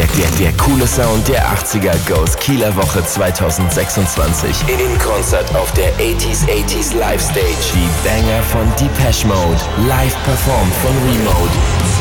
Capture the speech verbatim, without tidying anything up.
der, der coole Sound der achtziger goes Kieler Woche zwanzig sechsundzwanzig. In Konzert auf der achtziger achtziger Live Stage. Die Banger von Depeche Mode, live performt von Remote.